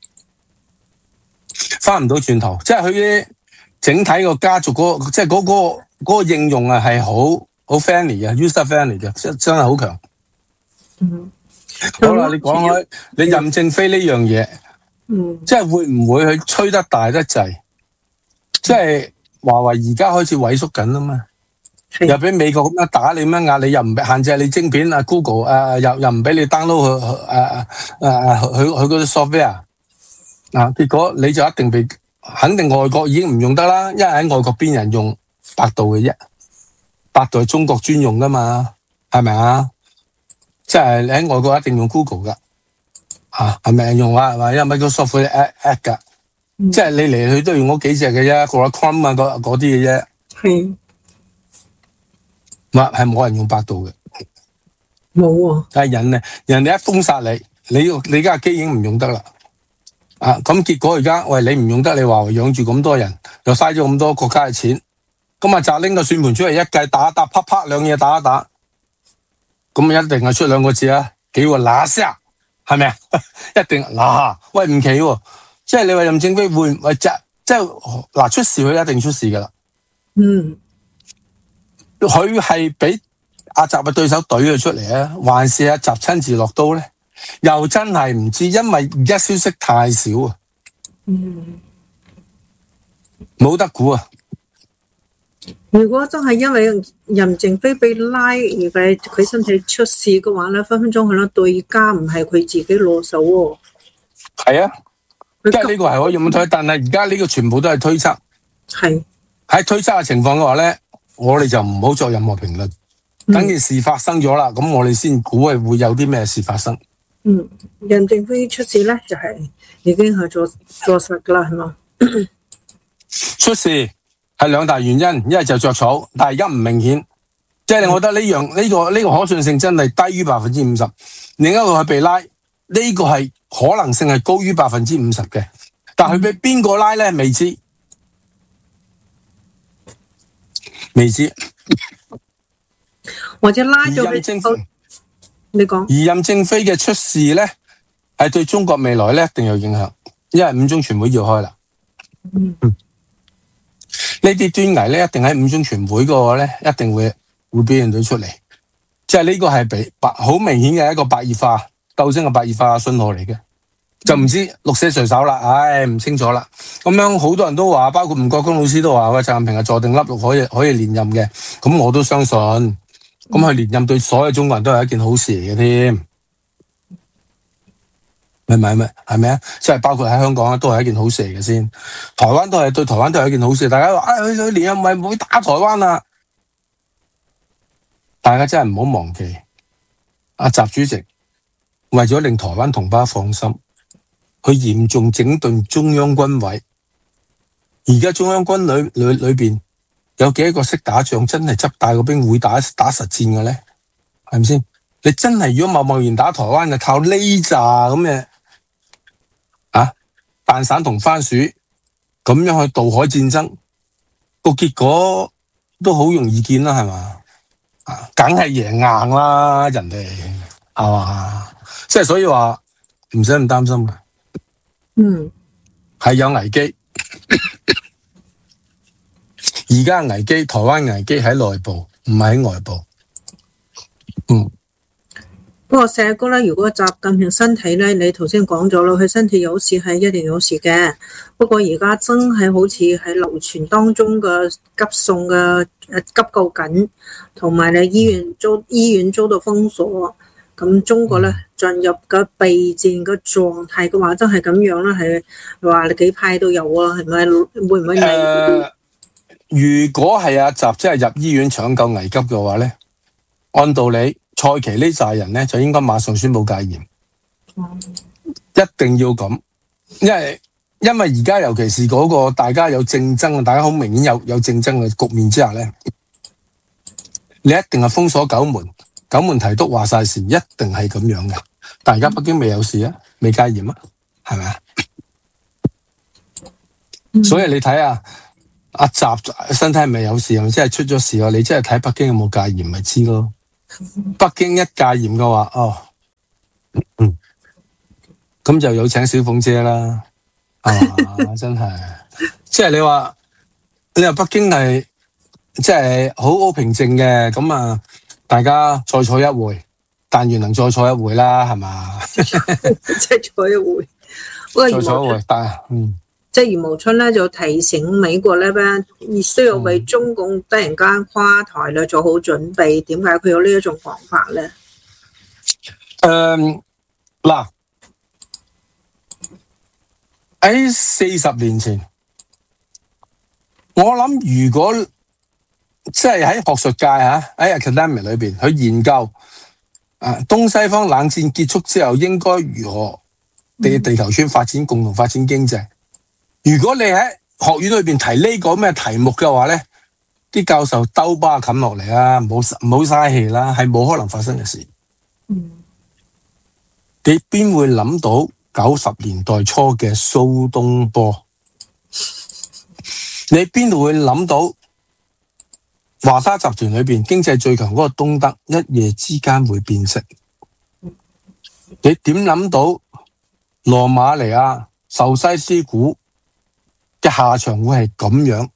翻唔到轉頭，即係佢啲整體個家族嗰、那個，即係嗰、那個嗰、那個應用啊，係好好 friendly 啊 ，user friendly 嘅，真真係好強。嗯，好啦，你講開你任正非呢樣嘢，嗯，即係會唔會佢吹得大得滯？嗯、即係華為而家開始萎縮緊啊嘛，又俾美國咁樣打你咁樣壓你，又唔限制你晶片啊 ，Google 啊，又又唔俾你 download 佢誒誒誒佢佢嗰啲 software。嗱，結果你就一定被肯定外國已經唔用得啦，因為喺外國邊人用百度嘅啫，百度係中國專用噶嘛，係咪啊？即係你喺外國一定用 Google 噶，吓係咪人用啊？係咪？因為 Microsoft 嗰啲 app app 噶，即係你嚟去都用嗰幾隻嘅啫，嗰個 Chrome 啊，嗰嗰啲嘅啫。係，唔係係冇人用百度嘅， 冇啊。 但係人咧，人哋一封殺你，你你家機已經唔用得啦。啊，咁結果而家喂你唔用得，你話養住咁多人，又嘥咗咁多國家嘅錢， 咁阿澤拎個算盤出嚟一計打一打，啪啪兩嘢打一打，咁一定係出兩個字啊，幾個嗱聲，係咪啊？一定嗱，喂唔奇喎，即係你話任正非會唔會即即係嗱出事，佢一定出事噶啦。 嗯， 佢係俾阿習嘅對手懟佢出嚟啊，還是阿習親自落刀咧？又真係唔知，因為而家消息太少啊， 嗯， 冇得估啊。 如果真係因為任正非被拉而佢佢身體出事嘅話咧，分分鐘可能對家唔係佢自己落手喎。 係啊，即係呢個係可以咁推，但係而家呢個全部都係推測。 係喺推測嘅情況嘅話咧，我哋就唔好作任何評論。等件事發生咗啦，咁、嗯、我哋先估係會有啲咩事發生。 嗯，任正非出事咧，就係、是、已經係做做實噶啦，係嘛？ 出事係兩大原因，一係就着草，但係而家唔明顯，即係我覺得呢樣呢個呢、這個可信性真係低於百分之五十。另一個係被拉，呢、這個係可能性係高於百分之五十嘅，但係佢俾邊個拉咧？未知，未知。 或者拉咗佢，你講。 而任正非嘅出事咧，係對中國未來咧一定有影響，因為五中全會要開啦。嗯，呢啲端倪咧，一定喺五中全會嗰個咧，一定會會表現到出嚟。即係呢個係比白好明顯嘅一個白熱化鬥爭嘅白熱化信號嚟嘅，就唔知鹿死誰手啦，唉，唔清楚啦。咁樣好多人都話，包括吳國公老師都話，喂，習近平係坐定粒六可以可以連任嘅，咁我都相信。咁佢連任對所有中國人都係一件好事嚟嘅添，係咪咪係咪啊？即係包括喺香港都係一件好事嚟嘅先。台灣都係對台灣都係一件好事。大家話啊，佢佢連任咪唔會打台灣啊？大家真係唔好忘記，阿習主席為咗令台灣同胞放心，佢嚴重整頓中央軍委。而家中央軍裏裏裏邊。有幾多個識打仗，真係執大個兵會打打實戰嘅咧？係咪先？你真係如果貿貿然打台灣，就靠呢扎咁嘅啊蛋散同番薯咁樣去渡海戰爭，個結果都好容易見啦，係嘛？啊，梗係贏硬啦，人哋係嘛？即係所以話唔使咁擔心嘅。 嗯， 係有危機。而家危機，台灣危機喺內部，唔係喺外部。嗯。 不過石哥咧，如果習近平身體咧，你頭先講咗咯，佢身體有事係一定有事嘅。不過而家真係好似喺流傳當中嘅急送嘅誒急救緊，同埋你醫院遭醫院遭到封鎖，咁中國咧進入個備戰嘅狀態嘅話，真係咁樣啦，係話你幾派都有啊，係咪？會唔會危？ 呃如果係阿習真係入醫院搶救危急嘅話咧，按道理蔡奇呢扎人咧就應該馬上宣布戒嚴，嗯、一定要咁，因為因為而家尤其是嗰個大家有競爭，大家好明顯有有競爭嘅局面之下咧，你一定係封鎖九門，九門提督話晒事，一定係咁樣嘅。但係而家北京未有事啊，未戒嚴啊，係咪啊？嗯、所以你睇下。阿習身體係咪有事？係咪真係出咗事啊？你真係睇北京有冇戒嚴咪知咯。北京一戒嚴嘅話，哦，嗯，咁就有請小鳳姐啦。啊，真係，即係你話，你話北京係即係好好平靜嘅，咁啊，大家再坐一回，但願能再坐一回啦，係嘛？ 再坐一回， 再坐一回，但係，嗯。 即係余茂春咧就提醒美國咧，需要為中共突然間垮台咧做好準備。點解佢有呢一種講法咧？ 誒，嗱，喺四十年前，我諗如果即係喺學術界吓，喺 academic 裏邊去研究啊東西方冷戰結束之後應該如何地地球村發展共同發展經濟。如果你喺學院裏邊提呢個咩題目嘅話咧，啲教授兜巴冚落嚟啦，唔好唔好嘥氣啦，係冇可能發生嘅事。 嗯， 你邊會諗到九十年代初嘅蘇東坡？你邊度會諗到華沙集團裏邊經濟最強嗰個東德一夜之間會變色。你點諗到羅馬尼亞、壽西斯股嘅下場會係咁樣？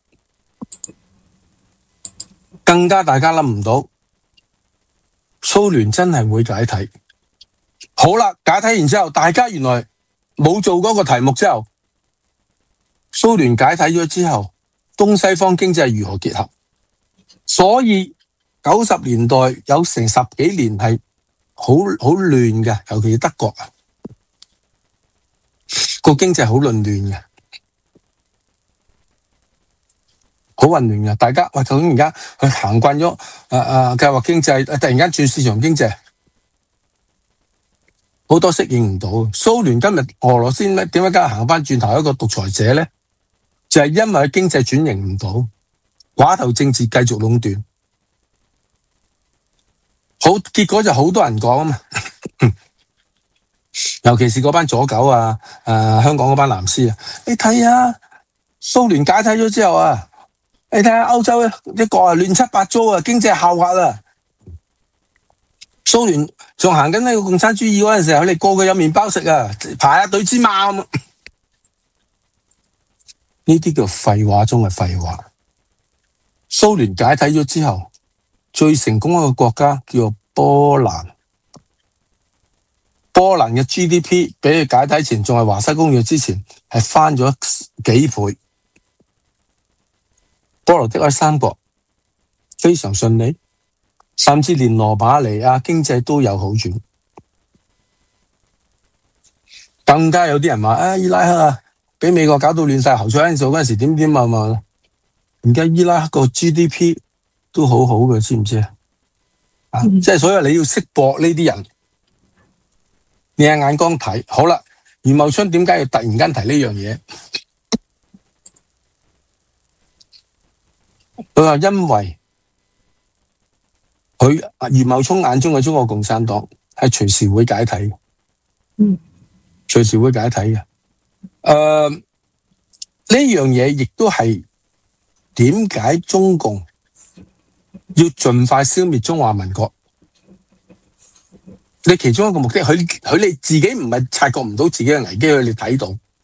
更加大家諗唔到，蘇聯真係會解體。好啦，解體完之後，大家原來冇做嗰個題目之後，蘇聯解體咗之後，東西方經濟如何結合？所以九十年代有成十幾年係好好亂嘅，尤其是德國啊，個經濟好混亂嘅，好混亂嘅。大家喂，究竟而家去行慣咗誒誒計劃經濟，突然間轉市場經濟，好多適應唔到。蘇聯今日俄羅斯咧，點解今日行翻轉頭一個獨裁者咧？就係因為佢經濟轉型唔到，寡頭政治繼續壟斷。好，結果就好多人講啊嘛，尤其是嗰班左狗啊，誒、呃、香港嗰班藍絲啊，你睇下蘇聯解體咗之後啊，你睇下歐洲一個啊亂七八糟啊，經濟下滑啊，蘇聯仲行緊呢個共產主義嗰陣時候，你個個有麵包食啊，排下隊之嘛咁啊，呢啲叫廢話中嘅廢話。蘇聯解體咗之後，最成功一個國家叫做波蘭。波蘭嘅 G D P 比佢解體前仲係華沙公約之前係翻咗幾倍。波羅的海三國非常順利，甚至連羅馬尼亞經濟都有好轉。更加有啲人話啊，伊拉克啊，俾美國搞到亂晒喉菜，做嗰陣時點點啊嘛。而家伊拉克個 G D P 都好好嘅，知唔知啊？啊，即係所以你要識博呢啲人，你有眼光睇。好啦，余茂春點解要突然間提呢樣嘢？佢話因為佢余茂春眼中嘅中國共產黨係隨時會解體嘅，嗯，隨時會解體嘅。誒、呃，呢樣嘢亦都係點解中共要盡快消滅中華民國？你其中一個目的，佢佢哋自己唔係察覺唔到自己嘅危機，佢哋睇到，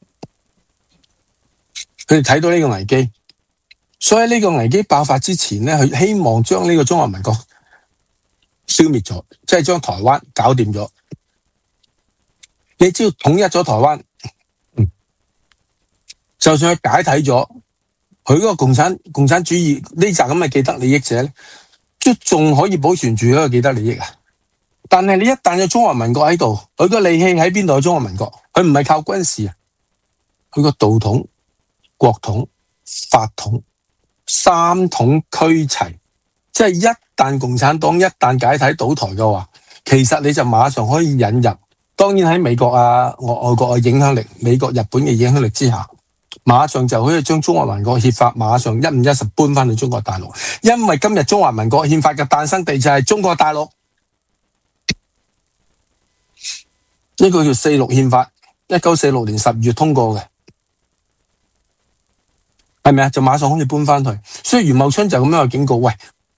佢哋睇到呢個危機，所以呢個危機爆發之前咧，佢希望將呢個中華民國消滅咗，即係將台灣搞掂咗。你只要統一咗台灣，嗯，就算佢解體咗，佢嗰個共產共產主義呢扎咁嘅既得利益者咧，都仲可以保存住嗰個既得利益啊！但係你一旦有中華民國喺度，佢個利器喺邊度？中華民國，佢唔係靠軍事啊，佢個道統、國統、法統三統俱齊，即係一旦共產黨一旦解體倒台嘅話，其實你就馬上可以引入。當然喺美國啊、外外國嘅影響力、美國、日本嘅影響力之下，馬上就可以將中華民國憲法馬上一五一十搬翻去中國大陸。因為今日中華民國憲法嘅誕生地就係中國大陸。呢個叫四六憲法，一九四六年十月通過嘅，係咪啊？就馬上可以搬翻去。所以余茂春就咁樣去警告：喂，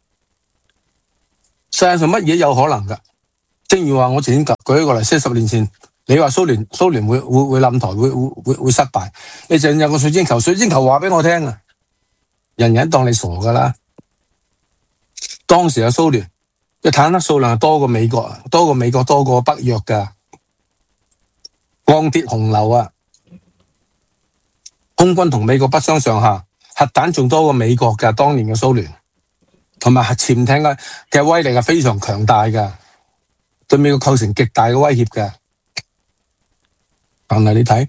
世界上乜嘢有可能噶？正如話我前先舉一個例，四十年前你話蘇聯蘇聯會會會冧台，會會會會失敗，你就有個水晶球，水晶球話俾我聽啊，人人當你傻噶啦。當時嘅蘇聯嘅坦克數量係多過美國，多過美國多過北約噶。鋼鐵洪流啊，空軍同美國不相上下，核彈仲多過美國噶，當年嘅蘇聯，同埋核潛艇嘅嘅威力係非常強大噶，對美國構成極大嘅威脅噶。但係你睇，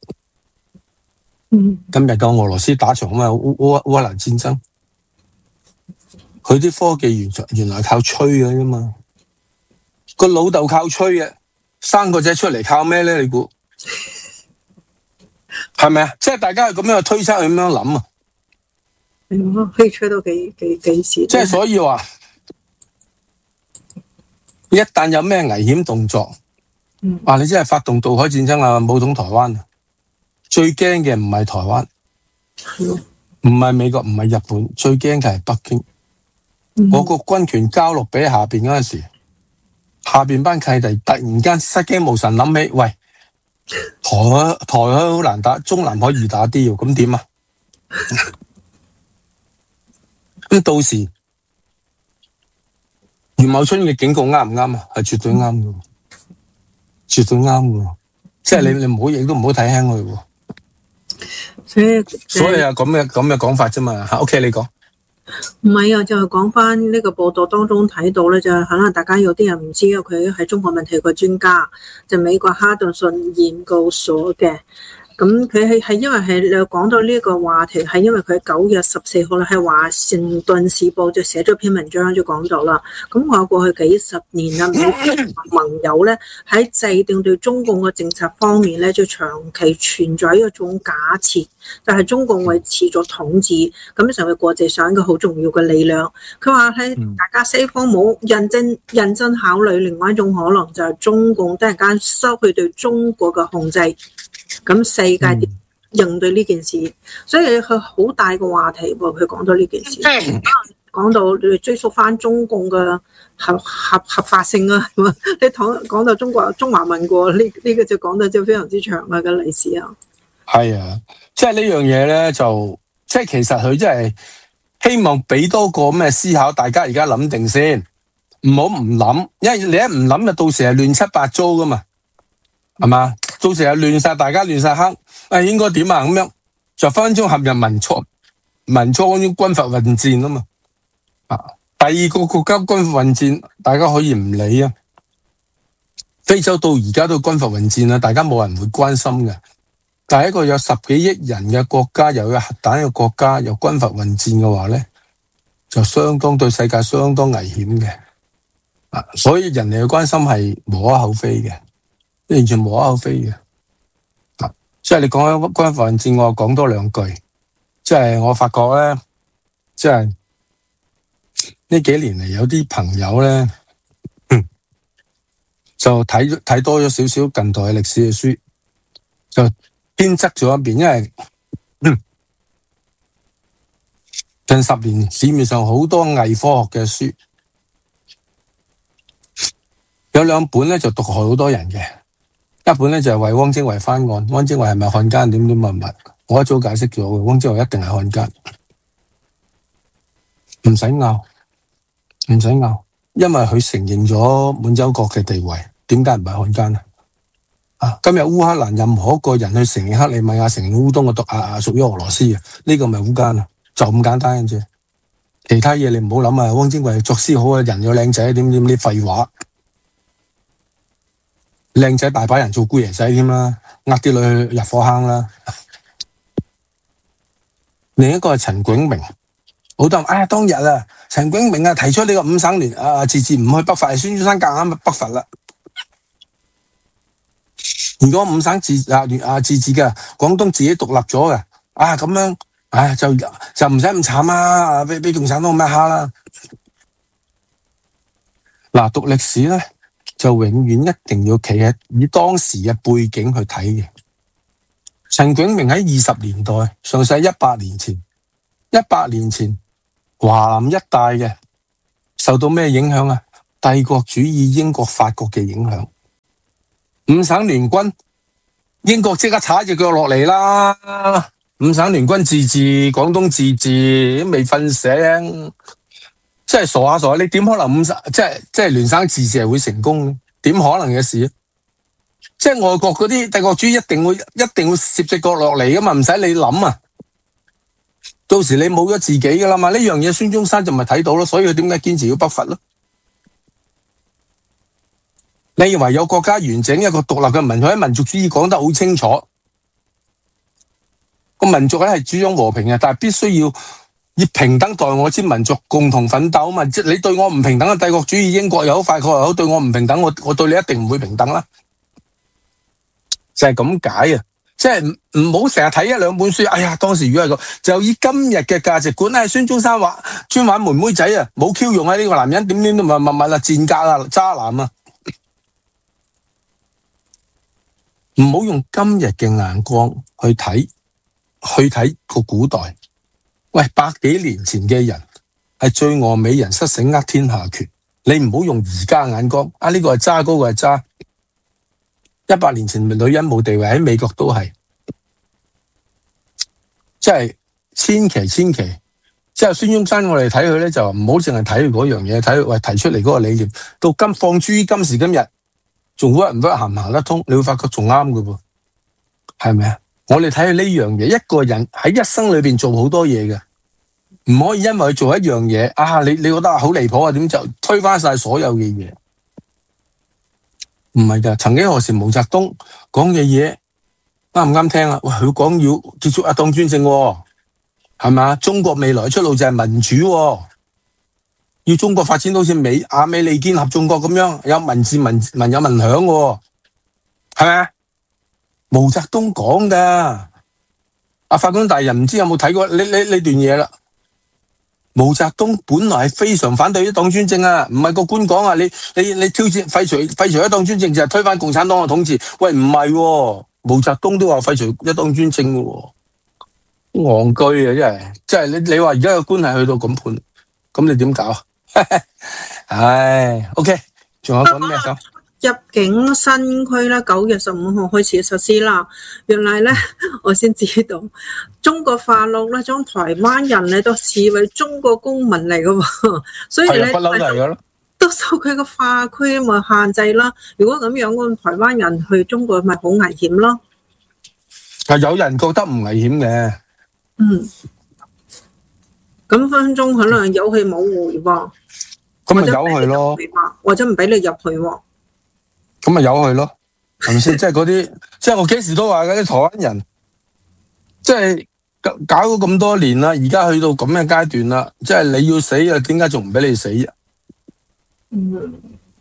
嗯，今日個俄羅斯打場咁啊烏烏烏克蘭戰爭，佢啲科技原來原來靠吹嘅啫嘛，個老豆靠吹嘅。生個仔出嚟靠咩咧？你估係咪啊？即係大家係咁樣去推測，咁樣諗啊？ 可以吹到幾幾幾時？ 即係所以話，一旦有咩危險動作，嗯，啊，你真係發動渡海戰爭啊，武統台灣啊！最驚嘅唔係台灣，唔係美國，唔係日本，最驚嘅係北京。 我個軍權交落俾下邊嗰陣時，下邊班契弟突然間失驚無神諗起，喂，台海台海好難打，中南海易打啲喎，咁點啊？咁到時袁茂春嘅警告啱唔啱啊？係絕對啱嘅，絕對啱嘅，即係你你唔好亦都唔好睇輕佢喎。 所以所以啊，咁嘅咁嘅講法啫嘛。吓 ，OK， 你講。 唔係啊，就係講翻呢個報道當中睇到咧，就係可能大家有啲人唔知啊，佢係中國問題個專家，就美國哈頓遜研究所嘅。咁佢係係因為係你講到呢個話題，係因為佢九月十四號咧喺華盛頓時報就寫咗篇文章就講到啦。咁我過去幾十年啦，美國盟友咧喺制定對中共嘅政策方面咧，就長期存在一種假設，就係、是、中共會持續統治，咁成為國際上一個好重要嘅力量。佢話喺大家西方冇認真認真考慮，另外一種可能就係中共突然間失去對中國嘅控制。咁世界點應對呢件事？嗯、所以佢好大個話題喎。佢講到呢件事，講、嗯、到追溯翻中共嘅合合合法性啊！你講講到中國中華民國呢呢、呢個就講得就非常之長啊嘅歷史啊。係啊，即係呢樣嘢咧，就即係其實佢真係希望俾多個咩思考，大家而家諗定先，唔好唔諗，因為你一唔諗就到時係亂七八糟噶嘛，係嘛？到時係亂晒，大家亂晒黑，誒應該點啊？咁樣就分分鐘陷入民初民初嗰種軍閥混戰啊嘛。啊，第二個國家軍閥混戰，大家可以唔理啊。非洲到而家都軍閥混戰啦，大家冇人會關心嘅。但係一個有十幾億人嘅國家，又有核彈嘅國家，又軍閥混戰嘅話咧，就相當對世界相當危險嘅。啊，所以人哋嘅關心係無可厚非嘅。完全無可厚非嘅，啊！即係你講緊軍閥混戰，我講多兩句。即係我發覺咧，即係呢幾年嚟有啲朋友咧，嗯、就睇睇多咗少少近代嘅歷史嘅書，就偏側咗一邊，因為、嗯、近十年市面上好多偽科學嘅書，有兩本咧就毒害好多人嘅。一本咧就係為汪精衛翻案，汪精衛係咪漢奸點點乜乜？我一早解釋咗嘅，汪精衛一定係漢奸，唔使拗，唔使拗，因為佢承認咗滿洲國嘅地位，點解唔係漢奸啊？啊，今日烏克蘭任何一個人去承認克里米亞、承認烏東嘅獨啊屬於俄羅斯嘅，呢、這個咪烏奸啊？就咁簡單嘅啫，其他嘢你唔好諗啊！汪精衛作詩好啊，人又靚仔，點點啲廢話。靚仔大把人做姑爺仔添啦，呃啲女入火坑啦。另一個係陳炯明，好多人哎呀當日啊，陳炯明啊提出呢個五省聯啊，自治唔去北伐，孫中山夾硬北伐啦。如果五省自啊聯啊自治嘅，廣東自己獨立咗嘅，啊咁樣，唉就就唔使咁慘啊，俾俾共產黨咁蝦啦。嗱，讀歷史咧，就永遠一定要企喺以當時嘅背景去睇嘅。陳炯明喺二十年代，上世一百年前，一百年前華南一帶嘅受到咩影響啊？帝國主義英國法國嘅影響。五省聯軍，英國即刻踩隻腳落嚟啦！五省聯軍自治，廣東自治，都未瞓醒。真係傻下傻下，你點可能五省即係即係聯省自治係會成功？點可能嘅事？即係外國嗰啲帝國主義一定會一定會攝隻腳落嚟噶嘛，唔使你諗啊！到時你冇咗自己噶啦嘛，呢樣嘢孫中山就咪睇到咯，所以佢點解堅持要北伐咯？你以為有國家完整一個獨立嘅民族，喺民族主義講得好清楚，個民族咧係主張和平嘅，但係必須要以平等待我之民族共同奮鬥啊嘛！即係你對我唔平等嘅帝國主義英國又好，法國又好，對我唔平等，我我對你一定唔會平等啦。就係咁解啊！即係唔唔好成日睇一兩本書。哎呀，當時如果係個，就以今日嘅價值觀，係孫中山話專玩妹妹仔啊，冇 Q 用啊！呢個男人點點都密密密啦，賤格啊，渣男啊！唔好用今日嘅眼光去睇，去睇個古代。喂，百幾年前嘅人係最餓美人失醒呃天下權。你唔好用而家眼光，啊呢、這個係渣，嗰、那個係渣。一百年前女人冇地位，喺美國都係，即係千祈千祈。即係孫中山，我哋睇佢咧就唔好淨係睇佢嗰樣嘢，睇佢喂提出嚟嗰個理念，到今放諸於今時今日，仲 work 唔 work 行唔行得通？你會發覺仲啱㗎噃，係咪啊？我哋睇佢呢樣嘢，一個人喺一生裏邊做好多嘢嘅，唔可以因為佢做一樣嘢啊，你你覺得好離譜啊？點就推翻晒所有嘅嘢？唔係噶，曾經何時毛澤東講嘅嘢啱唔啱聽啊？喂，佢講要結束一黨專政喎。係嘛？中國未來出路就係民主喎，要中國發展到好似美亞美利堅合眾國咁樣，有民治、民民有民享喎，係咪啊？毛澤東講噶，阿法官大人唔知有冇睇過呢呢呢段嘢啦？毛澤東本來係非常反對一黨專政啊，唔係個官講啊，你你你挑戰廢除廢除一黨專政就係推翻共產黨嘅統治，喂唔係喎，毛澤東都話廢除一黨專政嘅喎。戇居啊，真係，即係你你話而家個官係去到咁判，咁你點搞啊？唉 ，OK， 仲有講咩講？ 入境新區啦，九月十五號開始實施啦。原來咧，我先知道中國法律咧將台灣人咧都視為中國公民嚟噶喎，所以咧不嬲都係噶咯， 都受佢個法區咪限制啦。如果咁樣，個台灣人去中國咪好危險咯。 係有人覺得唔危險嘅。 嗯，咁分分鐘可能有去冇回喎， 咁咪有去咯， 或者唔俾你入去喎， 咁咪有去咯，係咪先？即係嗰啲，即係我幾時都話嗰啲台灣人，即係搞搞咗咁多年啦，而家去到咁嘅階段啦，即係你要死啊，點解仲唔俾你死啊？ 嗯，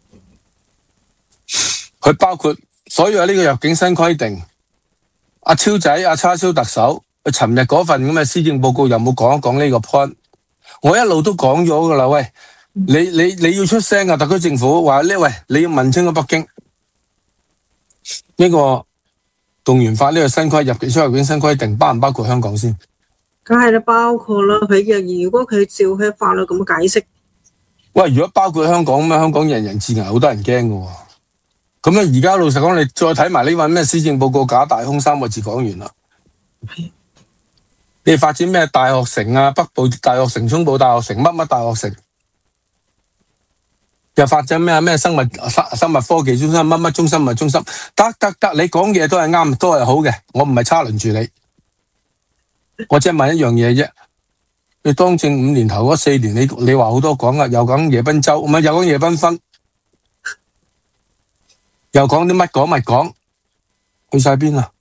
佢包括所以有呢個入境新規定，阿超仔阿叉燒特首。佢尋日嗰份咁嘅施政報告有冇講一講呢個 point？ 我一路都講咗噶啦，喂，你你你要出聲啊！特區政府話呢，喂，你要問清楚北京呢個動員法呢個新規入境出入境新規定包唔包括香港先？ 梗係啦，包括啦。佢嘅如果佢照佢法律咁解釋， 喂，如果包括香港咁樣，香港人人自危，好多人驚噶。咁樣而家老實講，你再睇埋呢份咩施政報告假大空三個字講完啦。你發展咩大學城啊，北部大學城、中部大學城，乜乜大學城，又發展咩咩生物生物科技中心，乜乜中心乜中心，得得得，你講嘢都係啱，都係好嘅，我唔係差輪住你，我只係問一樣嘢啫。你當政五年頭嗰四年，你你話好多講啊，又講夜賓州，唔係又講夜繽紛，又講啲乜講乜講，去晒邊啊？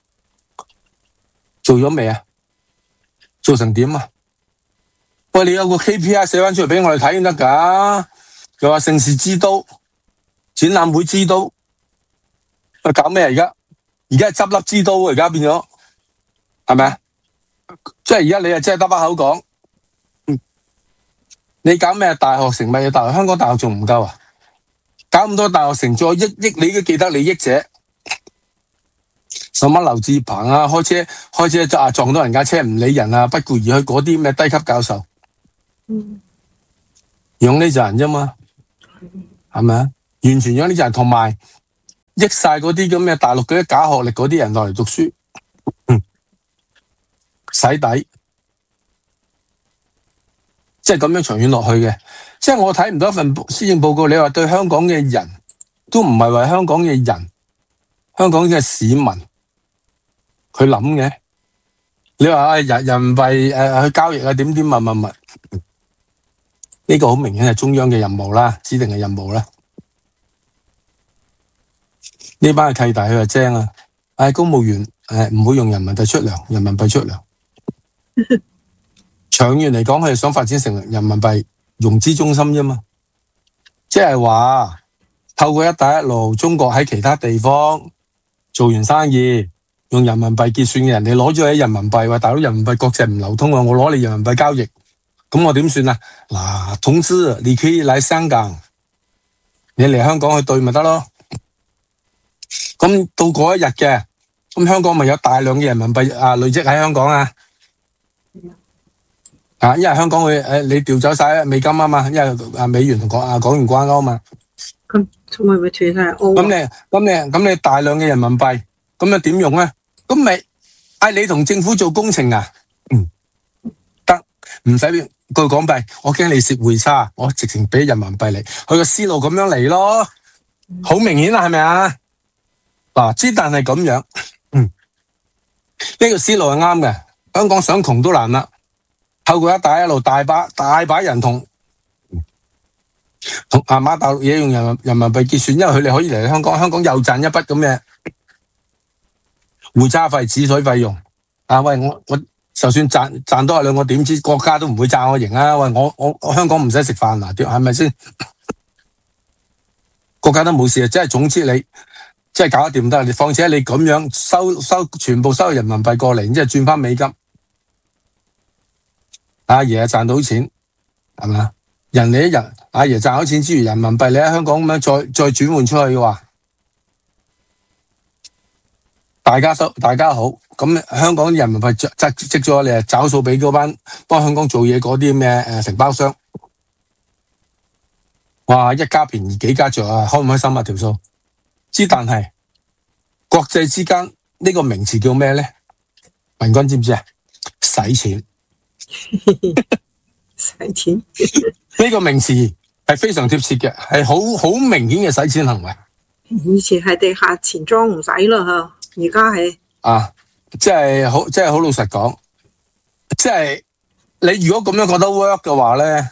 做咗未啊？做成點啊？喂，你有個 K P I 寫翻出嚟俾我哋睇先得噶。又話盛事之都、展覽會之都，喂，搞咩啊？而家而家係執笠之都，而家變咗，係咪啊？即係而家你啊，真係得把口講。嗯，你搞咩大學城咪大學？香港大學仲唔夠啊？搞咁多大學城，再億億你都記得利益者。什麼劉志鵬啊，開車開車就啊撞到人家車唔理人啊，不顧而去嗰啲咩低級教授， 嗯， 養呢扎人啫嘛，係咪啊？完全養呢扎人，同埋益晒嗰啲咁嘅大陸嗰啲假學歷嗰啲人落嚟讀書，嗯，洗底，即係咁樣長遠落去嘅。即係我睇唔到一份施政報告，你話對香港嘅人都唔係為香港嘅人，香港嘅市民。佢諗嘅，你話啊人人民幣誒去交易啊點點乜乜乜，呢個好明顯係中央嘅任務啦，指定嘅任務啦。呢班係契弟，佢就精啊！唉，公務員誒唔會用人民幣出糧，人民幣出糧。長遠嚟講，佢係想發展成人民幣融資中心啫嘛。即係話透過一帶一路，中國喺其他地方做完生意。用人民幣結算嘅人，你攞咗喺人民幣，話大佬人民幣國際唔流通啊，我攞你人民幣交易，咁我點算啊？嗱，統資你可以嚟香港，你嚟香港去兌咪得咯。咁到嗰一日嘅，咁香港咪有大量嘅人民幣啊累積喺香港啊？ 啊，因為香港會誒你調走晒美金啊嘛，因為啊美元同港啊港元掛鈎啊嘛。 咁會唔會斷晒澳？ 咁你咁你咁你大量嘅人民幣，咁樣點用咧？咁咪嗌你同政府做工程啊？嗯，得，唔使句港幣，我驚你蝕匯差，我直情俾人民幣嚟，佢個思路咁樣嚟咯，好明顯啦，係咪啊？嗱，之但係咁樣，嗯，呢個思路係啱嘅。香港想窮都難啦，透過一帶一路大把大把人同同啊馬大陸嘢用人民人民幣結算，因為佢哋可以嚟香港，香港又賺一筆咁嘅匯差費、止水費用。啊喂，我我就算賺賺多一兩個點子，國家都唔會讚我型啊！喂，我我我香港唔使食飯嗱，係咪先？國家都冇事啊，即係總之你即係搞得掂得，你況且你咁樣收收全部收人民幣過嚟，即係轉翻美金，阿爺賺到錢係嘛？人哋一人阿爺賺到錢之餘，人民幣你喺香港咁樣再再轉換出去嘅話，大家收大家好，咁香港啲人民幣積積咗，你係找數俾嗰班幫香港做嘢嗰啲咩誒承包商，哇！一家便宜幾家着啊，開唔開心啊條數？之但係國際之間呢個名詞叫咩咧？文君知唔知啊？使錢， 使錢呢個名詞係非常貼切嘅，係好好明顯嘅使錢行為。 以前係地下錢莊唔使啦吓，而家係啊，即係好，即係好老實講，即係你如果咁樣覺得 work 嘅話咧，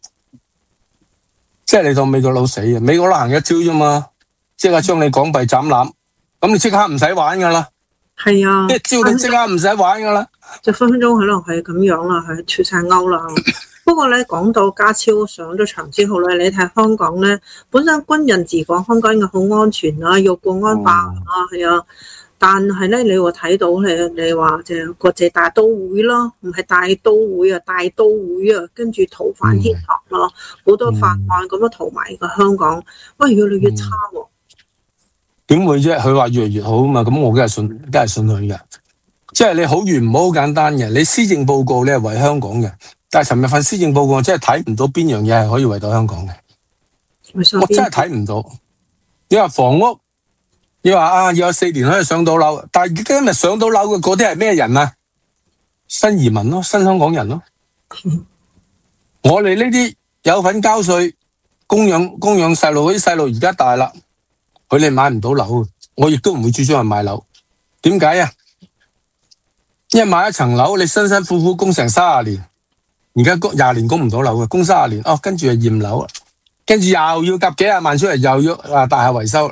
即係你當美國佬死啊！美國佬行一招啫嘛，即係將你港幣斬纜，咁你即刻唔使玩噶啦。 係啊， 一招你即刻唔使玩噶啦， 就分分鐘可能係咁樣啦，係脫晒鈎啦。不過咧，講到家超上咗場之後咧，你睇香港咧，本身軍人治港，香港嘅好安全啊，有國安法啊，係啊。但係咧，你會睇到你你話就國際大都會啦，唔係大都會啊，大都會啊，跟住逃犯天堂咯，好、嗯、多法案咁樣逃埋個香港，喂，越嚟越差喎、啊。 點、嗯、會啫？佢話越嚟越好啊嘛，咁我梗係信，梗係信佢嘅。即係你好與唔好好簡單嘅，你施政報告你係為香港嘅，但係尋日份施政報告我真係睇唔到邊樣嘢係可以為到香港嘅，我真係睇唔到。你話房屋？你話啊，要有四年可以上到樓，但係今日上到樓嘅嗰啲係咩人啊？新移民咯，新香港人咯。我哋呢啲有份交稅、供養供養細路嗰啲細路，而家大啦，佢哋買唔到樓，我亦都唔會主張去買樓。點解啊？因為買一層樓，你辛辛苦苦供成三十年，而家供廿年供唔到樓嘅，供三十年，哦，跟住就驗樓，跟住又要夾幾廿萬出嚟，又要啊大廈維修。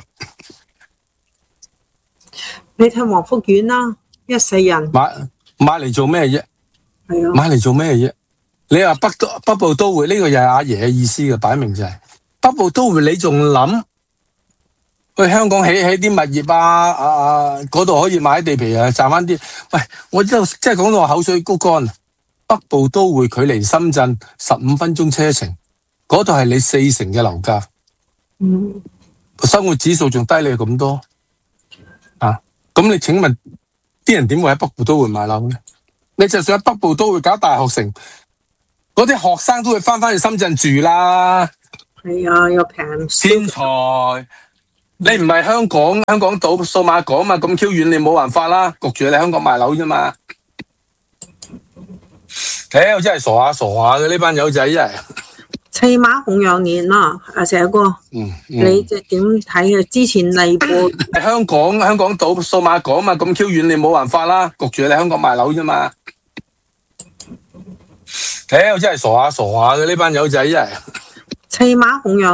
你睇黃福苑啦，一世人買買嚟做咩啫？ 係啊， 買嚟做咩啫？你話北都北部都會呢、這個又係阿爺嘅意思嘅，擺明就係、是、北部都會，你仲諗去香港起起啲物業啊？啊嗰度可以買地皮啊，賺翻啲。喂，我真係即係講到我口水高乾。北部都會距離深圳十五分鐘車程，嗰度係你四成嘅樓價， 嗯， 生活指數仲低你咁多啊？咁你請問啲人點會喺北部都會買樓咧？你就算喺北部都會搞大學城，嗰啲學生都會翻翻去深圳住啦。 係啊，又平。 天才，你唔係香港香港島數碼港嘛？咁 Q 遠你冇辦法啦，焗住你香港賣樓啫嘛。屌，真係傻下傻下嘅呢班友仔真係。 砌馬紅羊年啦，阿石哥， 嗯嗯、 你即係點睇啊？之前嚟過香港香港島數碼港嘛，咁 Q 遠你冇辦法啦，焗住你香港賣樓啫嘛。屌，真係傻下傻下嘅呢班友仔真係。 砌馬紅羊。